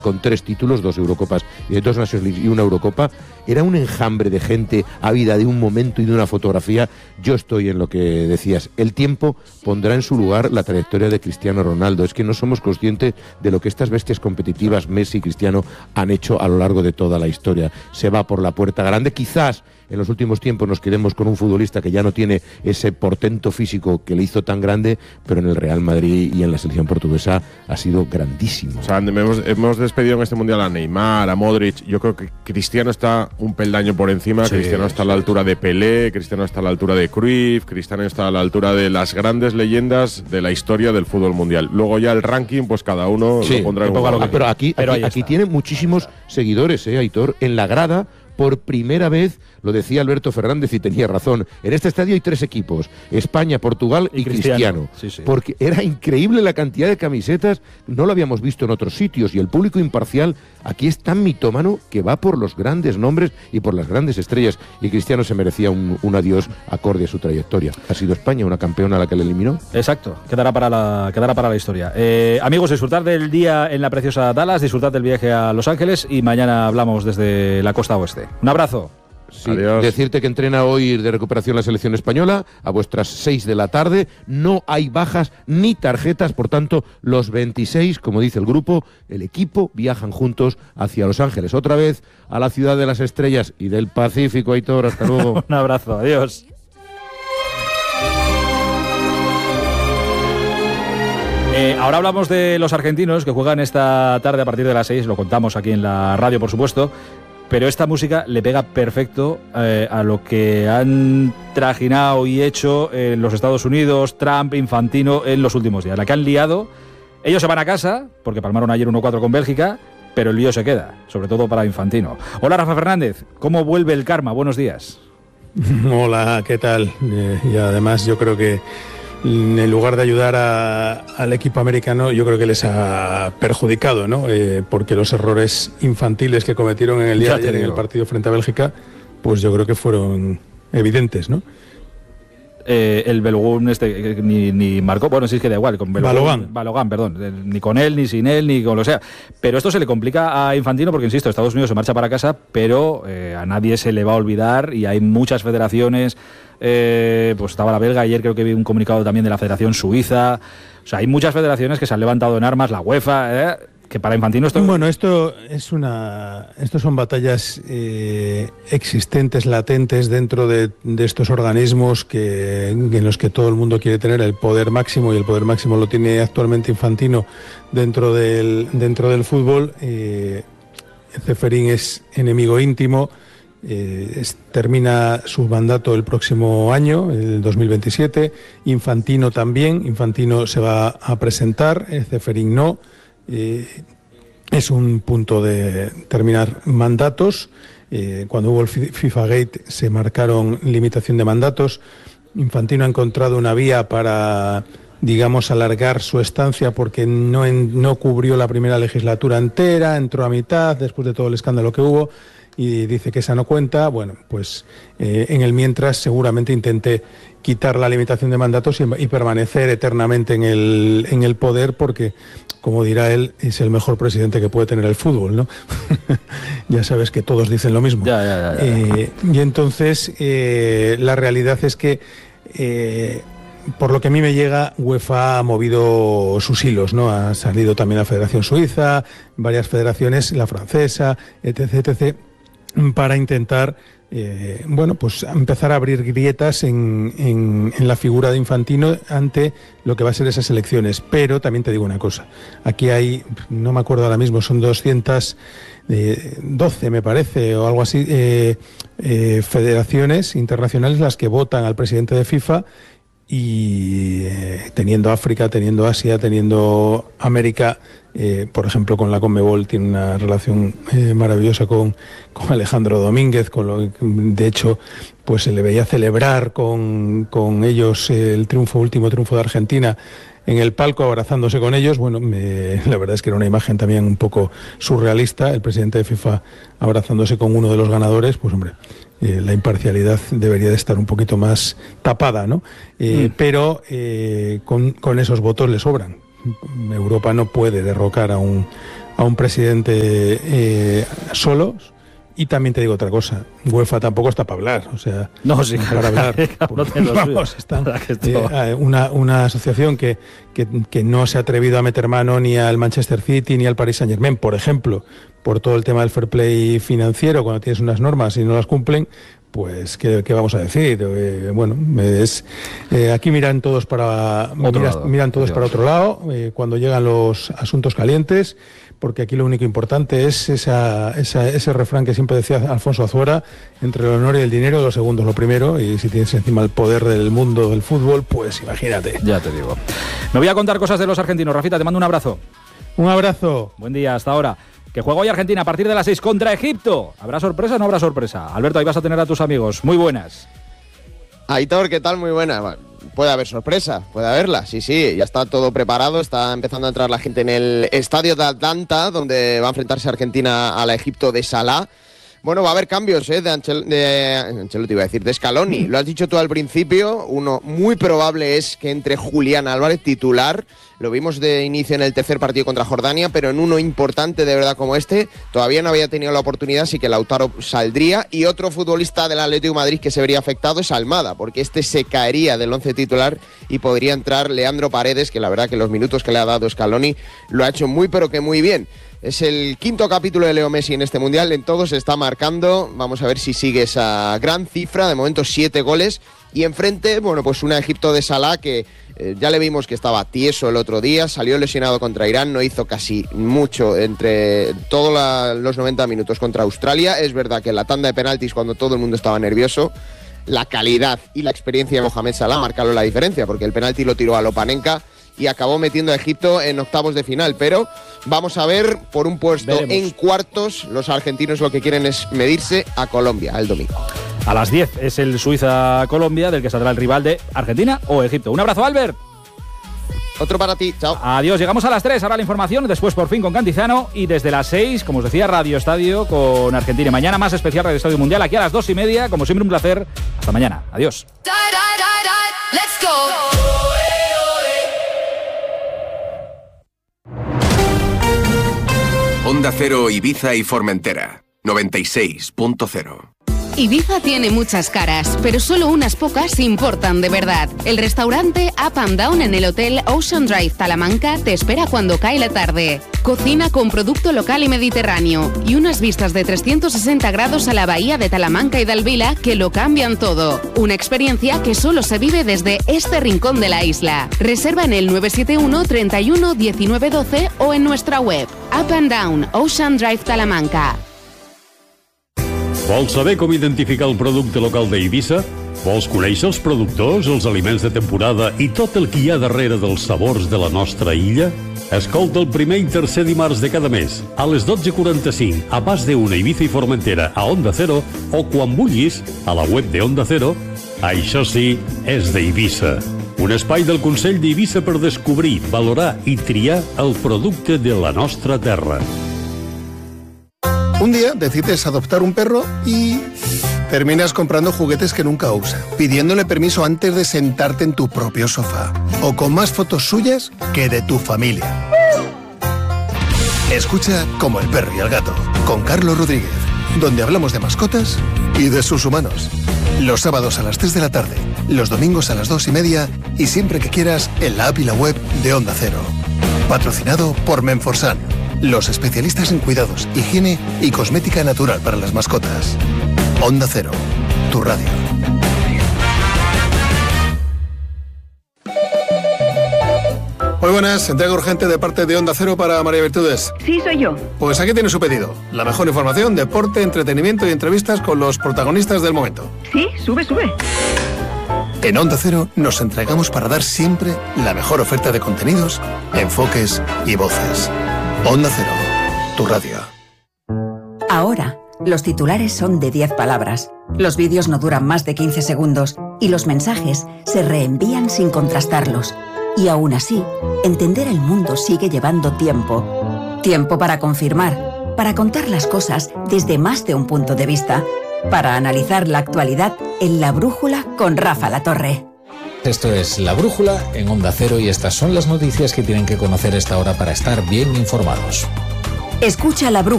con 3 títulos, 2 Eurocopas y 2 Nations League y una Eurocopa. Era un enjambre de gente ávida de un momento y de una fotografía. Yo estoy en lo que decías. El tiempo pondrá en su lugar la trayectoria de Cristiano Ronaldo. Es que no somos conscientes de lo que estas bestias competitivas, Messi y Cristiano, han hecho a lo largo de toda la historia. Se va por la puerta grande. Quizás en los últimos tiempos nos quedemos con un futbolista que ya no tiene ese portento físico que le hizo tan grande, pero en el Real Madrid y en la selección portuguesa ha sido grandísimo. O sea, hemos despedido en este Mundial a Neymar, a Modric. Yo creo que Cristiano está un peldaño por encima. Sí, Cristiano está a la altura de Pelé, Cristiano está a la altura de Cruyff, Cristiano está a la altura de las grandes leyendas de la historia del fútbol mundial. Luego ya el ranking, pues cada uno lo pondrá en un lugar. Pero aquí tiene muchísimos seguidores, Aitor, en la grada. Por primera vez, lo decía Alberto Fernández y tenía razón, en este estadio hay 3 equipos, España, Portugal y Cristiano. Sí. Porque era increíble la cantidad de camisetas, no lo habíamos visto en otros sitios, y el público imparcial aquí es tan mitómano que va por los grandes nombres y por las grandes estrellas, y Cristiano se merecía un adiós acorde a su trayectoria. Ha sido España una campeona a la que le eliminó. Exacto, quedará para la historia. Amigos, disfrutad del día en la preciosa Dallas, disfrutad del viaje a Los Ángeles y mañana hablamos desde la costa oeste. Un abrazo. Sí, decirte que entrena hoy de recuperación la selección española a vuestras 6 de la tarde. No hay bajas ni tarjetas, por tanto, los 26, como dice el grupo, el equipo, viajan juntos hacia Los Ángeles. Otra vez a la ciudad de las estrellas y del Pacífico, Aitor. Hasta luego. Un abrazo, adiós. Ahora hablamos de los argentinos que juegan esta tarde a partir de las 6, lo contamos aquí en la radio, por supuesto. Pero esta música le pega perfecto a lo que han trajinado y hecho en los Estados Unidos, Trump, Infantino en los últimos días. La que han liado, ellos se van a casa, porque palmaron ayer 1-4 con Bélgica, pero el lío se queda, sobre todo para Infantino. Hola, Rafa Fernández, ¿cómo vuelve el karma? Buenos días. Hola, ¿qué tal? Y además yo creo que en lugar de ayudar al equipo americano, yo creo que les ha perjudicado, ¿no? Porque los errores infantiles que cometieron en el día de ayer en el partido frente a Bélgica, pues yo creo que fueron evidentes, ¿no? El Belogún ni marcó, bueno, sí es que da igual, con Balogan, perdón, ni con él, ni sin él, ni con lo sea. Pero esto se le complica a Infantino porque, insisto, Estados Unidos se marcha para casa, pero a nadie se le va a olvidar y hay muchas federaciones, pues estaba la belga, ayer creo que vi un comunicado también de la Federación Suiza, o sea, hay muchas federaciones que se han levantado en armas, la UEFA, que para Infantino esto... Bueno, estos son batallas existentes, latentes dentro de estos organismos en los que todo el mundo quiere tener el poder máximo, y el poder máximo lo tiene actualmente Infantino dentro del fútbol. Ceferín es enemigo íntimo, termina su mandato el próximo año, el 2027, Infantino también, Infantino se va a presentar, Ceferín no. Es un punto de terminar mandatos. Cuando hubo el FIFA Gate se marcaron limitación de mandatos. Infantino ha encontrado una vía para, digamos, alargar su estancia porque no cubrió la primera legislatura entera, entró a mitad después de todo el escándalo que hubo y dice que esa no cuenta. Bueno, pues en el mientras seguramente intente quitar la limitación de mandatos y permanecer eternamente en el poder porque, como dirá él, es el mejor presidente que puede tener el fútbol, ¿no? Ya sabes que todos dicen lo mismo. Ya. Y entonces la realidad es que por lo que a mí me llega, UEFA ha movido sus hilos, ¿no? Ha salido también la Federación Suiza, varias federaciones, la francesa, etc., para intentar pues empezar a abrir grietas en la figura de Infantino ante lo que va a ser esas elecciones. Pero también te digo una cosa, aquí hay, no me acuerdo ahora mismo, son 212 me parece o algo así, federaciones internacionales las que votan al presidente de FIFA, y teniendo África, teniendo Asia, teniendo América, por ejemplo con la Conmebol tiene una relación maravillosa con Alejandro Domínguez, de hecho pues se le veía celebrar con ellos el último triunfo de Argentina en el palco, abrazándose con ellos. Bueno, la verdad es que era una imagen también un poco surrealista, el presidente de FIFA abrazándose con uno de los ganadores. Pues hombre, la imparcialidad debería de estar un poquito más tapada, ¿no? Pero con esos votos le sobran. Europa no puede derrocar a un a un presidente solos. Y también te digo otra cosa, UEFA tampoco está para hablar, o sea, no, sí, para hablar. Vamos, están, una asociación que no se ha atrevido a meter mano ni al Manchester City ni al Paris Saint-Germain, por ejemplo, por todo el tema del fair play financiero, cuando tienes unas normas y no las cumplen, pues ¿qué vamos a decir? Aquí miran todos para otro lado cuando llegan los asuntos calientes, porque aquí lo único importante es ese refrán que siempre decía Alfonso Azuara: entre el honor y el dinero, lo segundo es lo primero, y si tienes encima el poder del mundo del fútbol, pues imagínate. Ya te digo. Me voy a contar cosas de los argentinos. Rafita, te mando un abrazo. Un abrazo. Buen día, hasta ahora. Que juega hoy Argentina a partir de las 6 contra Egipto. ¿Habrá sorpresa o no habrá sorpresa? Alberto, ahí vas a tener a tus amigos. Muy buenas. Aitor, ¿qué tal? Muy buena. Puede haber sorpresa, puede haberla, sí, ya está todo preparado, está empezando a entrar la gente en el estadio de Atlanta, donde va a enfrentarse Argentina a la Egipto de Salah. Bueno, va a haber cambios de Ancelotti, iba a decir, de Scaloni. Lo has dicho tú al principio, uno muy probable es que entre Julián Álvarez, titular. Lo vimos de inicio en el tercer partido contra Jordania, pero en uno importante de verdad como este, todavía no había tenido la oportunidad, así que Lautaro saldría. Y otro futbolista del Atlético de Madrid que se vería afectado es Almada, porque este se caería del 11 titular y podría entrar Leandro Paredes, que la verdad que los minutos que le ha dado Scaloni lo ha hecho muy pero que muy bien. Es el quinto capítulo de Leo Messi en este Mundial, en todo se está marcando. Vamos a ver si sigue esa gran cifra, de momento 7 goles. Y enfrente, bueno, pues una Egipto de Salah que ya le vimos que estaba tieso el otro día, salió lesionado contra Irán, no hizo casi mucho entre todos los 90 minutos contra Australia. Es verdad que en la tanda de penaltis, cuando todo el mundo estaba nervioso, la calidad y la experiencia de Mohamed Salah marcaron la diferencia, porque el penalti lo tiró a Lopanenka y acabó metiendo a Egipto en octavos de final. Pero vamos a ver, por un puesto en cuartos, los argentinos lo que quieren es medirse a Colombia el domingo. A las 10 es el Suiza-Colombia, del que saldrá el rival de Argentina o Egipto. Un abrazo, Albert. Otro para ti, chao. Adiós, llegamos a las 3, ahora la información, después por fin con Cantizano y desde las 6, como os decía, Radio Estadio con Argentina. Y mañana más especial Radio Estadio Mundial, aquí a las 2:30, como siempre un placer. Hasta mañana, adiós. Let's go. Onda Cero, Ibiza y Formentera, 96.0. Ibiza tiene muchas caras, pero solo unas pocas importan de verdad. El restaurante Up and Down en el Hotel Ocean Drive Talamanca te espera cuando cae la tarde. Cocina con producto local y mediterráneo y unas vistas de 360 grados a la bahía de Talamanca y de Alvila que lo cambian todo. Una experiencia que solo se vive desde este rincón de la isla. Reserva en el 971 31 19 12 o en nuestra web. Up and Down Ocean Drive Talamanca. Vols saber com identificar el producte local d'Eivissa? Vols conèixer els productors, els aliments de temporada i tot el que hi ha darrere dels sabors de la nostra illa? Escolta el primer i tercer dimarts de cada mes, a les 12:45, a Pas de Una, Ibiza i Formentera, a Onda Cero, o quan vulguis, a la web de Onda Cero. Això sí, és d'Eivissa. Un espai del Consell d'Eivissa per descobrir, valorar i triar el producte de la nostra terra. Un día decides adoptar un perro y terminas comprando juguetes que nunca usa, pidiéndole permiso antes de sentarte en tu propio sofá, o con más fotos suyas que de tu familia. Escucha Como el perro y el gato, con Carlos Rodríguez, donde hablamos de mascotas y de sus humanos. Los sábados a las 3 de la tarde, los domingos a las 2:30 y siempre que quieras en la app y la web de Onda Cero. Patrocinado por Menforsan, los especialistas en cuidados, higiene y cosmética natural para las mascotas. Onda Cero, tu radio. Muy buenas, entrega urgente de parte de Onda Cero para María Virtudes. Sí, soy yo. Pues aquí tiene su pedido. La mejor información, deporte, entretenimiento y entrevistas con los protagonistas del momento. Sí, sube. En Onda Cero nos entregamos para dar siempre la mejor oferta de contenidos, enfoques y voces. Onda Cero, tu radio. Ahora, los titulares son de 10 palabras, los vídeos no duran más de 15 segundos y los mensajes se reenvían sin contrastarlos. Y aún así, entender el mundo sigue llevando tiempo. Tiempo para confirmar, para contar las cosas desde más de un punto de vista, para analizar la actualidad en La Brújula con Rafa Latorre. Esto es La Brújula en Onda Cero y estas son las noticias que tienen que conocer a esta hora para estar bien informados. Escucha la brújula.